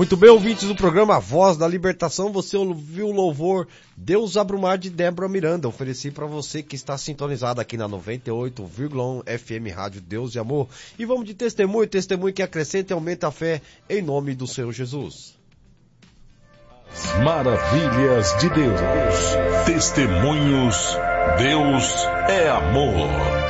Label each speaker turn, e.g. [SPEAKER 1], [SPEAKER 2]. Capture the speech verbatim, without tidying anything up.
[SPEAKER 1] Muito bem, ouvintes do programa Voz da Libertação, você ouviu o louvor Deus Abre o Mar de Débora Miranda. Ofereci para você que está sintonizado aqui na noventa e oito vírgula um F M Rádio Deus e Amor. E vamos de testemunho, testemunho que acrescenta e aumenta a fé em nome do Senhor Jesus.
[SPEAKER 2] Maravilhas de Deus. Testemunhos. Deus é amor.